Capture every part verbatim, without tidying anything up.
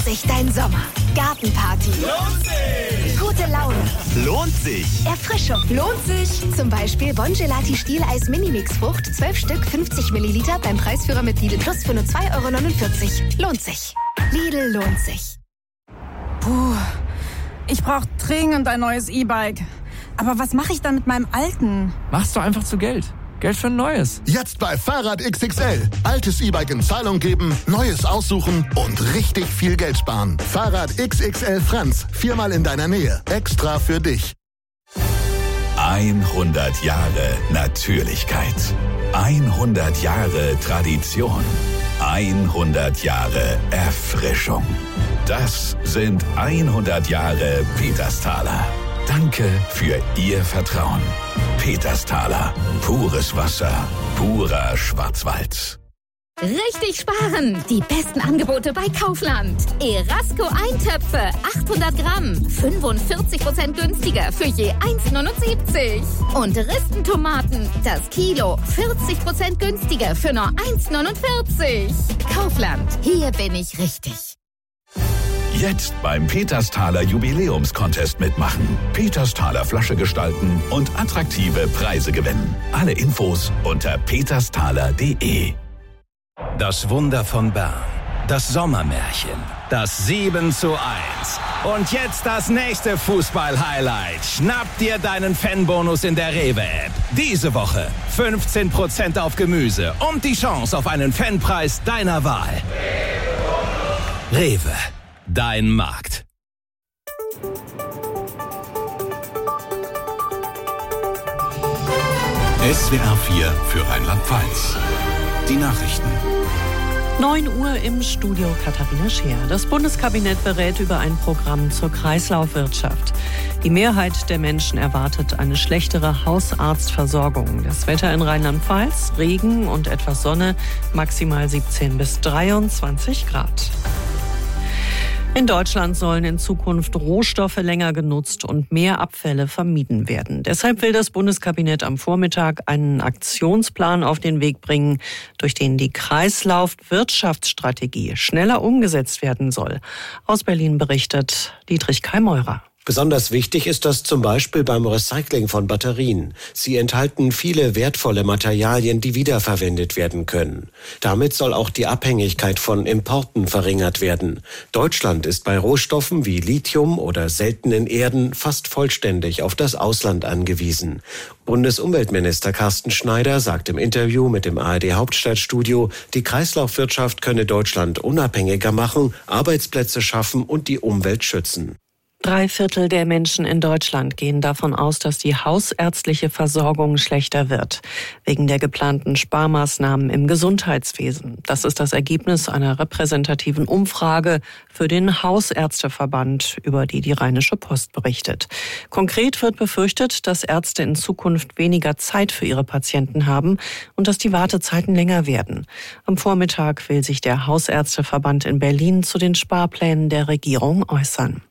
lohnt sich dein Sommer? Gartenparty. Lohnt sich! Gute Laune. Lohnt sich! Erfrischung. Lohnt sich! Zum Beispiel Bongelati Stieleis Minimix-Frucht, zwölf Stück, fünfzig Milliliter beim Preisführer mit Lidl Plus für nur zwei Euro neunundvierzig. Lohnt sich. Lidl lohnt sich. Puh, ich brauche dringend ein neues E-Bike. Aber was mache ich dann mit meinem alten? Machst du einfach zu Geld. Geld für ein neues. Jetzt bei Fahrrad X X L. Altes E-Bike in Zahlung geben, neues aussuchen und richtig viel Geld sparen. Fahrrad X X L Franz. Viermal in deiner Nähe. Extra für dich. hundert Jahre Natürlichkeit. hundert Jahre Tradition. hundert Jahre Erfrischung. Das sind hundert Jahre Petersthaler. Danke für Ihr Vertrauen. Petersthaler. Pures Wasser. Purer Schwarzwald. Richtig sparen! Die besten Angebote bei Kaufland. Erasco Eintöpfe, achthundert Gramm, fünfundvierzig Prozent günstiger für je eins neunundsiebzig. Und Ristentomaten, das Kilo, vierzig Prozent günstiger für nur eins neunundvierzig. Kaufland, hier bin ich richtig. Jetzt beim Petersthaler Jubiläumscontest mitmachen. Petersthaler Flasche gestalten und attraktive Preise gewinnen. Alle Infos unter petersthaler punkt de. Das Wunder von Bern. Das Sommermärchen. Das sieben zu eins. Und jetzt das nächste Fußball-Highlight. Schnapp dir deinen Fanbonus in der Rewe-App. Diese Woche fünfzehn Prozent auf Gemüse und die Chance auf einen Fanpreis deiner Wahl. Rewe. Dein Markt. S W R vier für Rheinland-Pfalz. Die Nachrichten. neun Uhr im Studio Katharina Scheer. Das Bundeskabinett berät über ein Programm zur Kreislaufwirtschaft. Die Mehrheit der Menschen erwartet eine schlechtere Hausarztversorgung. Das Wetter in Rheinland-Pfalz, Regen und etwas Sonne, maximal siebzehn bis dreiundzwanzig Grad. In Deutschland sollen in Zukunft Rohstoffe länger genutzt und mehr Abfälle vermieden werden. Deshalb will das Bundeskabinett am Vormittag einen Aktionsplan auf den Weg bringen, durch den die Kreislaufwirtschaftsstrategie schneller umgesetzt werden soll. Aus Berlin berichtet Dietrich Keimeurer. Besonders wichtig ist das zum Beispiel beim Recycling von Batterien. Sie enthalten viele wertvolle Materialien, die wiederverwendet werden können. Damit soll auch die Abhängigkeit von Importen verringert werden. Deutschland ist bei Rohstoffen wie Lithium oder seltenen Erden fast vollständig auf das Ausland angewiesen. Bundesumweltminister Carsten Schneider sagt im Interview mit dem A R D Hauptstadtstudio, die Kreislaufwirtschaft könne Deutschland unabhängiger machen, Arbeitsplätze schaffen und die Umwelt schützen. Drei Viertel der Menschen in Deutschland gehen davon aus, dass die hausärztliche Versorgung schlechter wird, wegen der geplanten Sparmaßnahmen im Gesundheitswesen. Das ist das Ergebnis einer repräsentativen Umfrage für den Hausärzteverband, über die die Rheinische Post berichtet. Konkret wird befürchtet, dass Ärzte in Zukunft weniger Zeit für ihre Patienten haben und dass die Wartezeiten länger werden. Am Vormittag will sich der Hausärzteverband in Berlin zu den Sparplänen der Regierung äußern.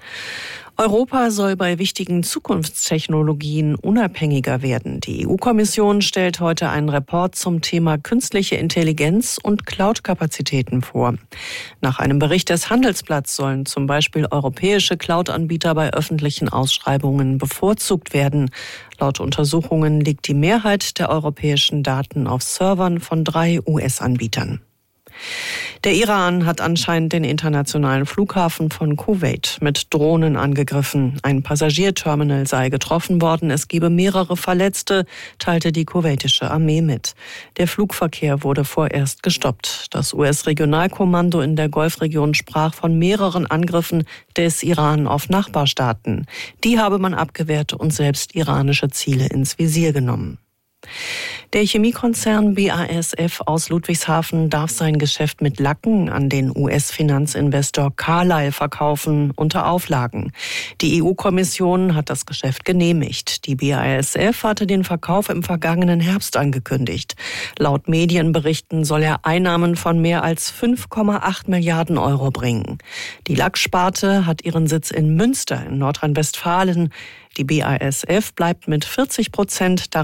Europa soll bei wichtigen Zukunftstechnologien unabhängiger werden. Die E U-Kommission stellt heute einen Report zum Thema künstliche Intelligenz und Cloud-Kapazitäten vor. Nach einem Bericht des Handelsblatts sollen zum Beispiel europäische Cloud-Anbieter bei öffentlichen Ausschreibungen bevorzugt werden. Laut Untersuchungen liegt die Mehrheit der europäischen Daten auf Servern von drei U S-Anbietern. Der Iran hat anscheinend den internationalen Flughafen von Kuwait mit Drohnen angegriffen. Ein Passagierterminal sei getroffen worden. Es gebe mehrere Verletzte, teilte die kuwaitische Armee mit. Der Flugverkehr wurde vorerst gestoppt. Das U S-Regionalkommando in der Golfregion sprach von mehreren Angriffen des Iran auf Nachbarstaaten. Die habe man abgewehrt und selbst iranische Ziele ins Visier genommen. Der Chemiekonzern B A S F aus Ludwigshafen darf sein Geschäft mit Lacken an den U S-Finanzinvestor Carlyle verkaufen unter Auflagen. Die E U-Kommission hat das Geschäft genehmigt. Die B A S F hatte den Verkauf im vergangenen Herbst angekündigt. Laut Medienberichten soll er Einnahmen von mehr als fünf Komma acht Milliarden Euro bringen. Die Lacksparte hat ihren Sitz in Münster in Nordrhein-Westfalen. Die B A S F bleibt mit vierzig Prozent daran